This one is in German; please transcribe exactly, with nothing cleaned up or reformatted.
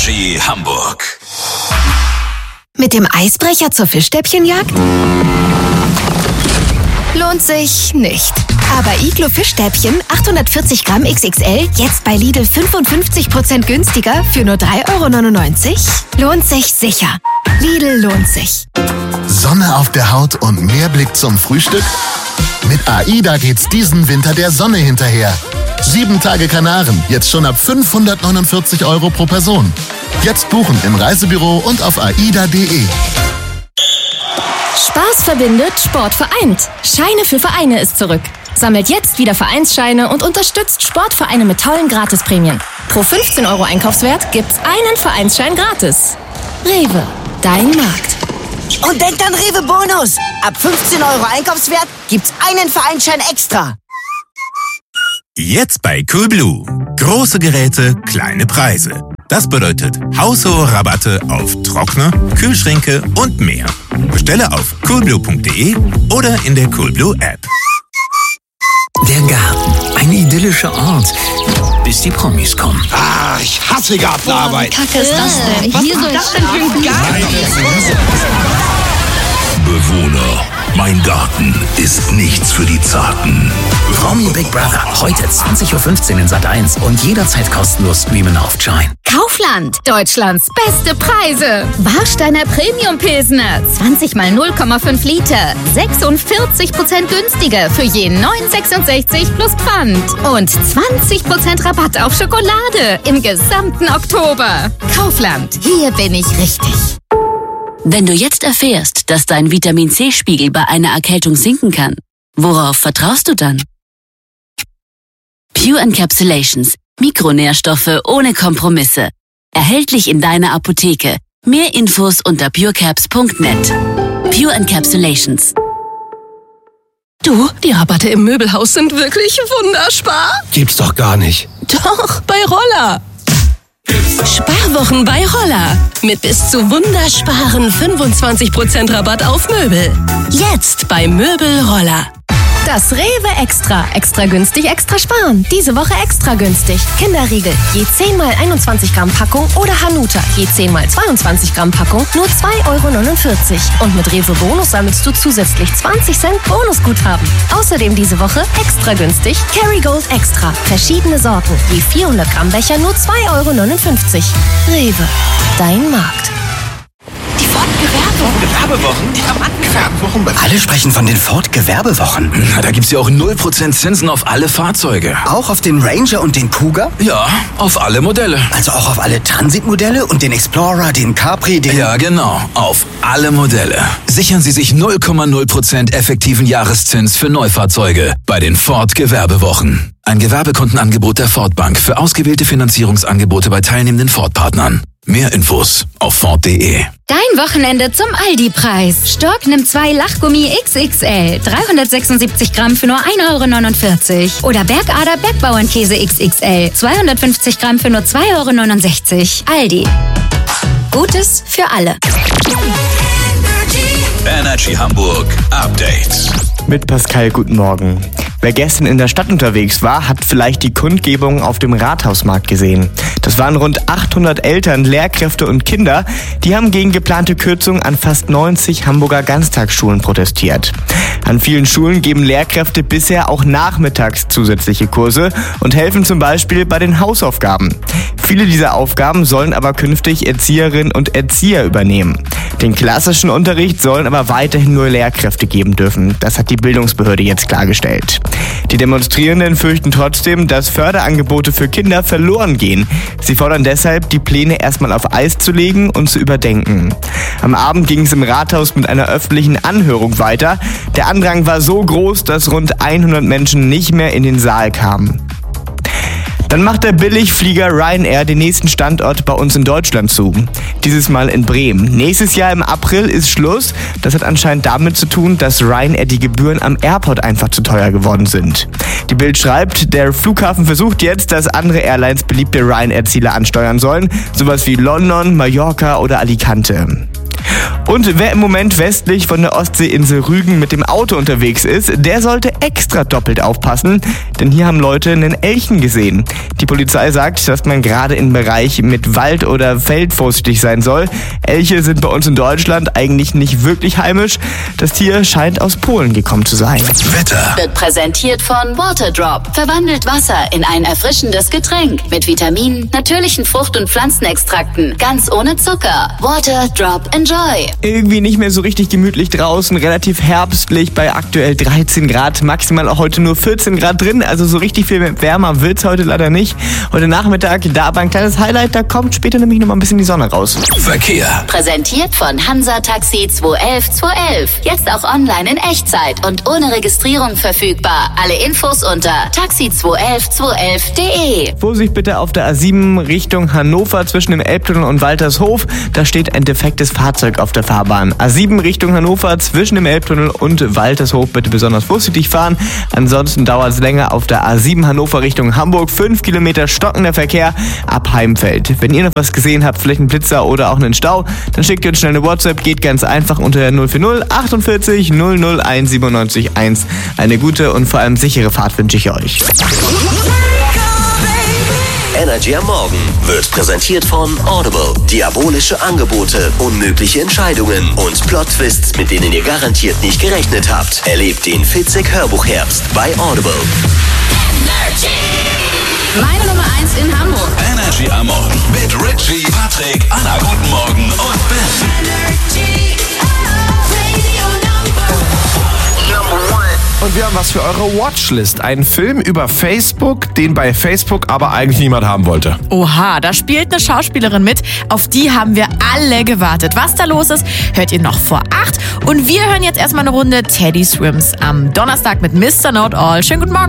Energy Hamburg. Mit dem Eisbrecher zur Fischstäbchenjagd? Lohnt sich nicht. Aber Iglo Fischstäbchen achthundertvierzig Gramm X X L jetzt bei Lidl fünfundfünfzig Prozent günstiger für nur drei Euro neunundneunzig? Lohnt sich sicher. Lidl lohnt sich. Sonne auf der Haut und mehr Blick zum Frühstück? Mit AIDA geht's diesen Winter der Sonne hinterher. Sieben Tage Kanaren, jetzt schon ab fünfhundertneunundvierzig Euro pro Person. Jetzt buchen im Reisebüro und auf aida punkt de. Spaß verbindet, Sport vereint. Scheine für Vereine ist zurück. Sammelt jetzt wieder Vereinsscheine und unterstützt Sportvereine mit tollen Gratisprämien. Pro fünfzehn Euro Einkaufswert gibt's einen Vereinsschein gratis. Rewe, dein Markt. Und denkt an Rewe Bonus. Ab fünfzehn Euro Einkaufswert gibt's einen Vereinsschein extra. Jetzt bei Coolblue. Große Geräte, kleine Preise. Das bedeutet haushohe Rabatte auf Trockner, Kühlschränke und mehr. Bestelle auf coolblue punkt de oder in der Coolblue App. Der Garten. Ein idyllischer Ort. Bis die Promis kommen. Ah, ich hasse Gartenarbeit. Boah, wie kacke ist das denn? Was ist das denn für ein Garten? Bewohner, mein Garten ist nichts für die Zarten. Promi Big Brother. Heute zwanzig Uhr fünfzehn in Sat eins und jederzeit kostenlos streamen auf Join. Kaufland, Deutschlands beste Preise. Warsteiner Premium Pilsner, zwanzig mal null Komma fünf Liter, sechsundvierzig Prozent günstiger für je neun Euro sechsundsechzig plus Pfand. Und zwanzig Prozent Rabatt auf Schokolade im gesamten Oktober. Kaufland, hier bin ich richtig. Wenn du jetzt erfährst, dass dein Vitamin-C-Spiegel bei einer Erkältung sinken kann, worauf vertraust du dann? Pure Encapsulations. Mikronährstoffe ohne Kompromisse. Erhältlich in deiner Apotheke. Mehr Infos unter purecaps punkt net. Pure Encapsulations. Du, die Rabatte im Möbelhaus sind wirklich wunderspar. Gibt's doch gar nicht. Doch, bei Roller. Sparwochen bei Roller. Mit bis zu wundersparen fünfundzwanzig Prozent Rabatt auf Möbel. Jetzt bei Möbel Roller. Das Rewe Extra. Extra günstig, extra sparen. Diese Woche extra günstig. Kinderriegel. Je zehn mal einundzwanzig Gramm Packung oder Hanuta. Je zehn mal zweiundzwanzig Gramm Packung. Nur zwei Euro neunundvierzig. Und mit Rewe Bonus sammelst du zusätzlich zwanzig Cent Bonusguthaben. Außerdem diese Woche extra günstig. Kerrygold Extra. Verschiedene Sorten. Je vierhundert Gramm Becher nur zwei Euro neunundfünfzig. Rewe. Dein Markt. Die Ford-Gewerbewochen. Gewerbewochen? Gewerbewochen? Alle sprechen von den Ford-Gewerbewochen. Na, da gibt's ja auch null Prozent Zinsen auf alle Fahrzeuge. Auch auf den Ranger und den Kuga? Ja, auf alle Modelle. Also auch auf alle Transitmodelle und den Explorer, den Capri, den... Ja, genau. Auf alle Modelle. Sichern Sie sich null Komma null Prozent effektiven Jahreszins für Neufahrzeuge bei den Ford Gewerbewochen. Ein Gewerbekundenangebot der Ford Bank für ausgewählte Finanzierungsangebote bei teilnehmenden Ford-Partnern. Mehr Infos auf ford punkt de. Dein Wochenende zum Aldi-Preis. Stork nimmt zwei Lachgummi X X L. dreihundertsechsundsiebzig Gramm für nur ein Euro neunundvierzig. Oder Bergader Bergbauernkäse X X L. zweihundertfünfzig Gramm für nur zwei Euro neunundsechzig. Aldi. Gutes für alle. Energy Hamburg Update. Mit Pascal, guten Morgen. Wer gestern in der Stadt unterwegs war, hat vielleicht die Kundgebung auf dem Rathausmarkt gesehen. Das waren rund achthundert Eltern, Lehrkräfte und Kinder, die haben gegen geplante Kürzungen an fast neunzig Hamburger Ganztagsschulen protestiert. An vielen Schulen geben Lehrkräfte bisher auch nachmittags zusätzliche Kurse und helfen zum Beispiel bei den Hausaufgaben. Viele dieser Aufgaben sollen aber künftig Erzieherinnen und Erzieher übernehmen. Den klassischen Unterricht sollen aber weiterhin nur Lehrkräfte geben dürfen. Das hat die Bildungsbehörde jetzt klargestellt. Die Demonstrierenden fürchten trotzdem, dass Förderangebote für Kinder verloren gehen. Sie fordern deshalb, die Pläne erstmal auf Eis zu legen und zu überdenken. Am Abend ging es im Rathaus mit einer öffentlichen Anhörung weiter. Der Andrang war so groß, dass rund hundert Menschen nicht mehr in den Saal kamen. Dann macht der Billigflieger Ryanair den nächsten Standort bei uns in Deutschland zu. Dieses Mal in Bremen. Nächstes Jahr im April ist Schluss. Das hat anscheinend damit zu tun, dass Ryanair die Gebühren am Airport einfach zu teuer geworden sind. Die Bild schreibt, der Flughafen versucht jetzt, dass andere Airlines beliebte Ryanair-Ziele ansteuern sollen. Sowas wie London, Mallorca oder Alicante. Und Und wer im Moment westlich von der Ostseeinsel Rügen mit dem Auto unterwegs ist, der sollte extra doppelt aufpassen, denn hier haben Leute einen Elchen gesehen. Die Polizei sagt, dass man gerade im Bereich mit Wald oder Feld vorsichtig sein soll. Elche sind bei uns in Deutschland eigentlich nicht wirklich heimisch. Das Tier scheint aus Polen gekommen zu sein. Wetter wird präsentiert von Waterdrop. Verwandelt Wasser in ein erfrischendes Getränk mit Vitaminen, natürlichen Frucht- und Pflanzenextrakten, ganz ohne Zucker. Waterdrop Enjoy. Irgendwie nicht mehr so richtig gemütlich draußen, relativ herbstlich bei aktuell dreizehn Grad, maximal auch heute nur vierzehn Grad drin, also so richtig viel wärmer wird's heute leider nicht. Heute Nachmittag, da aber ein kleines Highlight, da kommt später nämlich noch mal ein bisschen die Sonne raus. Verkehr Präsentiert von Hansa Taxi zwei elf zwei elf. Jetzt auch online in Echtzeit und ohne Registrierung verfügbar. Alle Infos unter taxi zwei elf zwei elf punkt de. Vorsicht bitte auf der A sieben Richtung Hannover zwischen dem Elbtunnel und Waltershof. Da steht ein defektes Fahrzeug auf der Fahrbahn. A sieben Richtung Hannover zwischen dem Elbtunnel und Waltershof bitte besonders vorsichtig fahren. Ansonsten dauert es länger auf der A sieben Hannover Richtung Hamburg. Fünf Kilometer stockender Verkehr ab Heimfeld. Wenn ihr noch was gesehen habt, vielleicht einen Blitzer oder auch einen Stau, dann schickt ihr uns schnell eine WhatsApp. Geht ganz einfach unter null vier null achtundvierzig null null eins siebenundneunzig eins. Eine gute und vor allem sichere Fahrt wünsche ich euch. Energy am Morgen wird präsentiert von Audible. Diabolische Angebote, unmögliche Entscheidungen und Plot-Twists, mit denen ihr garantiert nicht gerechnet habt. Erlebt den Fitzek-Hörbuchherbst bei Audible. Energy. Meine Nummer eins in Hamburg. Energy am Morgen mit Richie, Patrick, Anna, guten Morgen und Ben. Energy. Und wir haben was für eure Watchlist. Einen Film über Facebook, den bei Facebook aber eigentlich niemand haben wollte. Oha, da spielt eine Schauspielerin mit. Auf die haben wir alle gewartet. Was da los ist, hört ihr noch vor acht. Und wir hören jetzt erstmal eine Runde Teddy Swims am Donnerstag mit Mister Know It All. Schönen guten Morgen.